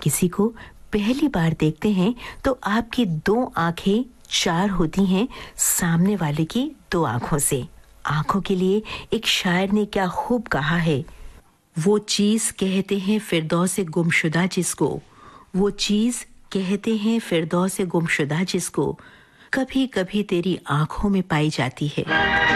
किसी को पहली बार देखते हैं तो आपकी 2 आंखें 4 होती हैं सामने वाले की 2 आंखों से। आंखों के लिए एक शायर ने क्या खूब कहा है, वो चीज़ कहते हैं फिरदौस गुमशुदा जिसको, वो चीज़ कहते हैं फिरदौस गुमशुदा जिसको, कभी कभी तेरी आंखों में पाई जाती है।